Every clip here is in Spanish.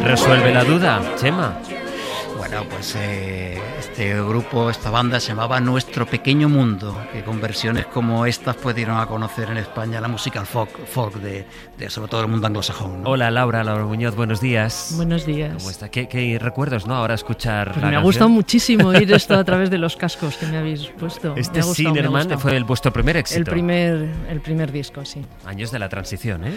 Resuelve la duda, Chema. Bueno, pues este grupo, esta banda se llamaba Nuestro Pequeño Mundo, que con versiones como estas pues dieron a conocer en España la música al folk de sobre todo el mundo anglosajón, ¿no? Hola Laura Muñoz, buenos días. Buenos días. ¿Cómo está? ¿Qué recuerdos, no? Ahora escuchar pues la me canción. Ha gustado muchísimo oír esto a través de los cascos que me habéis puesto. Este Sinnerman fue vuestro primer éxito. El primer disco, sí. Años de la transición, ¿eh?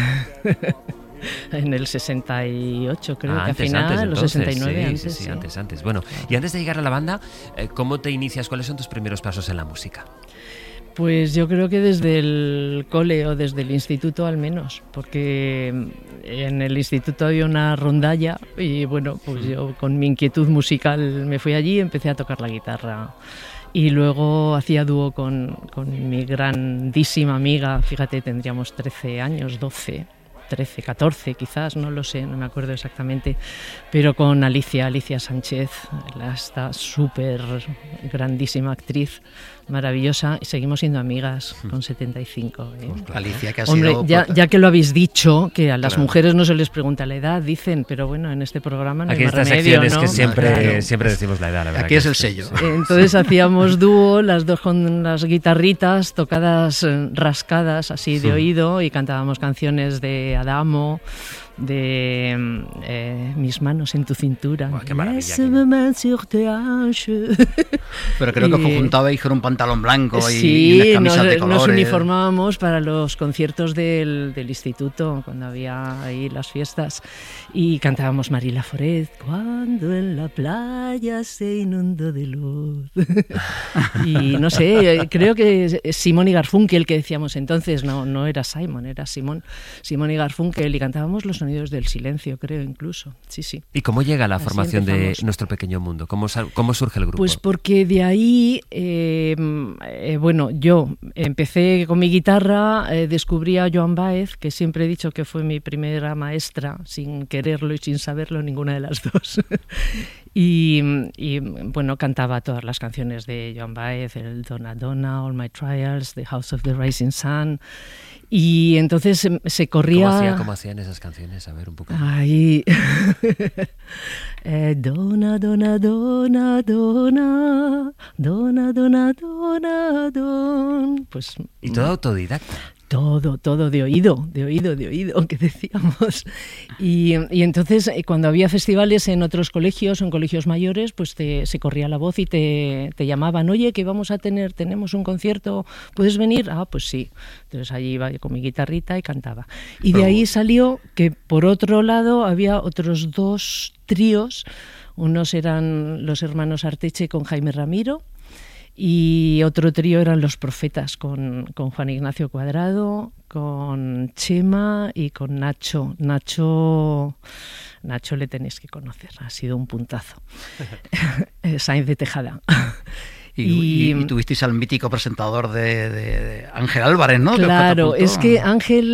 En el 68, creo que antes, al final, los 69. Sí, antes. Bueno, y antes de llegar a la banda, ¿cómo te inicias? ¿Cuáles son tus primeros pasos en la música? Pues yo creo que desde el cole o desde el instituto al menos, porque en el instituto había una rondalla y bueno, pues yo con mi inquietud musical me fui allí y empecé a tocar la guitarra. Y luego hacía dúo con mi grandísima amiga, fíjate, tendríamos 13 años, 12, 13, 14 quizás, no lo sé, no me acuerdo exactamente, pero con Alicia Sánchez, esta súper grandísima actriz, maravillosa, y seguimos siendo amigas con 75. Alicia, que ha Hombre, sido... ya que lo habéis dicho, que a las mujeres no se les pregunta la edad, dicen, pero bueno, en este programa no hay más remedio, ¿no? Aquí en esta sección es que siempre decimos la edad, la verdad. Aquí es el sello. Sí. Entonces hacíamos dúo, las dos con las guitarritas, tocadas rascadas así de oído, y cantábamos canciones de Adamo, de Mis manos en tu cintura. Oh, qué maravilla. Pero creo que os juntabais con un pantalón blanco sí, y unas camisas de colores. Nos uniformábamos para los conciertos del instituto, cuando había ahí las fiestas, y cantábamos Marie Laforest, cuando en la playa se inundó de luz. Y no sé, creo que Simón y Garfunkel, que decíamos entonces, no era Simon, era Simón y Garfunkel, y cantábamos Los sonidos del silencio, creo, incluso. Sí. ¿Y cómo llega la formación de Nuestro Pequeño Mundo? ¿Cómo surge el grupo? Pues porque de ahí, bueno, yo empecé con mi guitarra, descubrí a Joan Baez, que siempre he dicho que fue mi primera maestra, sin quererlo y sin saberlo, ninguna de las dos. Y bueno, cantaba todas las canciones de Joan Baez, el Donna Donna, All My Trials, The House of the Rising Sun. Y entonces se corría... ¿Cómo hacían esas canciones? A ver, un poco. Ahí... Donna, Donna, Donna, Donna, Donna, Donna, Donna, Donna... Pues... ¿Y todo autodidacta? Todo de oído, que decíamos. Y entonces, cuando había festivales en otros colegios, en colegios mayores, pues se corría la voz y te llamaban, oye, que tenemos un concierto, ¿puedes venir? Ah, pues sí. Entonces allí iba con mi guitarrita y cantaba. Y de ahí salió que, por otro lado, había otros dos tríos. Unos eran los hermanos Arteche con Jaime Ramiro, y otro trío eran Los Profetas con Juan Ignacio Cuadrado, con Chema y con Nacho. Nacho le tenéis que conocer, ha sido un puntazo. Sáenz de Tejada. Y tuvisteis al mítico presentador de Ángel Álvarez, ¿no? Claro, es que Ángel